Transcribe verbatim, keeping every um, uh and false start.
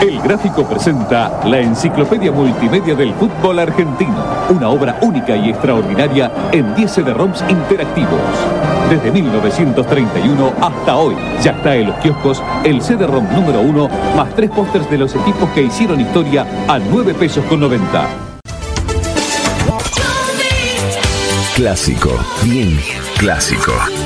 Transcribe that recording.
El Gráfico presenta la Enciclopedia Multimedia del Fútbol Argentino, una obra única y extraordinaria en diez C D-ROMs interactivos. Desde mil novecientos treinta y uno hasta hoy, ya está en los kioscos el C D-ROM número uno, más tres pósters de los equipos que hicieron historia a nueve pesos con noventa. Clásico, bien clásico.